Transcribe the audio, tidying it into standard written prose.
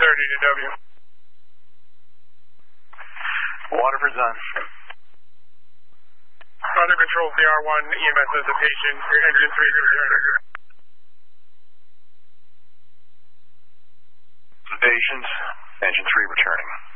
to W. Waterford's on. Under control, CR1, EMS as a patient, engine 3 returning. Patient, engine 3 returning.